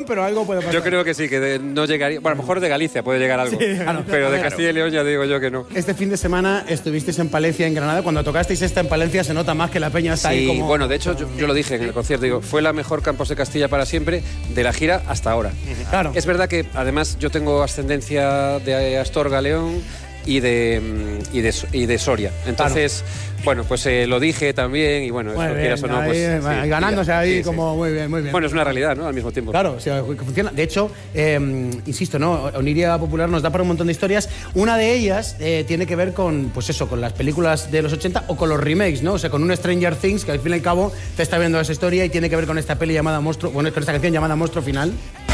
León, pero algo puede pasar. Yo creo que sí, que no llegaría. Bueno, a lo mejor de Galicia puede llegar algo. Sí, claro. Pero de Castilla y León ya digo yo que no. Este fin de semana estuvisteis en Palencia, en Granada. Cuando tocasteis esta en Palencia se nota más que la peña está ahí como... Bueno, de hecho yo lo dije en el concierto, digo, fue la mejor Campos de Castilla para siempre de la gira hasta ahora. Claro. Es verdad que además yo tengo ascendencia de Astorga, León y de Soria. Entonces, bueno, pues lo dije también y bueno, eso quieras o no, pues... sí, ganándose ahí como muy bien, muy bien. Bueno, es una realidad, ¿no? Al mismo tiempo. Claro, o sea, funciona. De hecho, insisto, ¿no? Oniria Popular nos da para un montón de historias. Una de ellas tiene que ver con, pues eso, con las películas de los 80 o con los remakes, ¿no? O sea, con un Stranger Things que al fin y al cabo te está viendo esa historia y tiene que ver con esta peli llamada Monstruo, bueno, con esta canción llamada Monstruo Final.